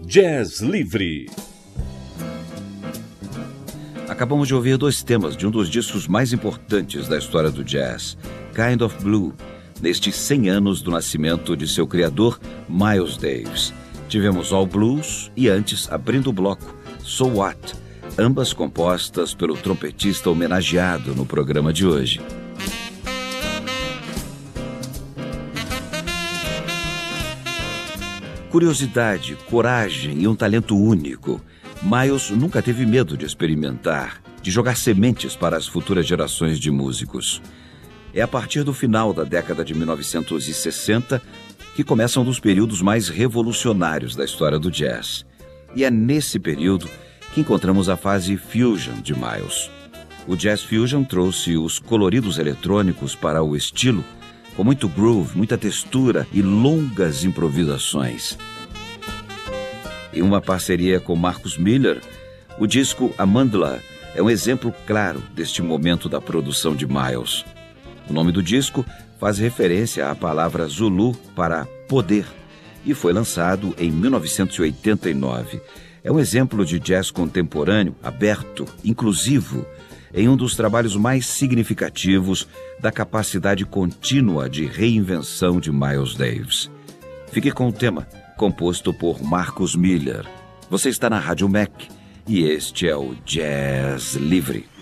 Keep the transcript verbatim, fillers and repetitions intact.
Jazz Livre. Acabamos de ouvir dois temas de um dos discos mais importantes da história do jazz, Kind of Blue, nestes cem anos do nascimento de seu criador, Miles Davis. Tivemos All Blues e antes, abrindo o bloco, So What, ambas compostas pelo trompetista homenageado no programa de hoje. Curiosidade, coragem e um talento único. Miles nunca teve medo de experimentar, de jogar sementes para as futuras gerações de músicos. É a partir do final da década de mil novecentos e sessenta que começam um dos períodos mais revolucionários da história do jazz. E é nesse período que encontramos a fase fusion de Miles. O jazz fusion trouxe os coloridos eletrônicos para o estilo, com muito groove, muita textura e longas improvisações. Em uma parceria com Marcus Miller, o disco Amandla é um exemplo claro deste momento da produção de Miles. O nome do disco faz referência à palavra Zulu para poder e foi lançado em mil novecentos e oitenta e nove. É um exemplo de jazz contemporâneo, aberto, inclusivo, em um dos trabalhos mais significativos da capacidade contínua de reinvenção de Miles Davis. Fique com o tema, composto por Marcus Miller. Você está na Rádio Mac e este é o Jazz Livre.